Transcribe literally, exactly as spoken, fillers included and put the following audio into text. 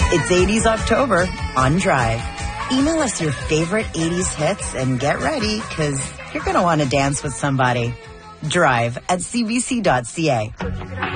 It's eighties October on Drive. Email us your favorite eighties hits and get ready, because you're going to want to dance with somebody. Drive at c b c dot c a.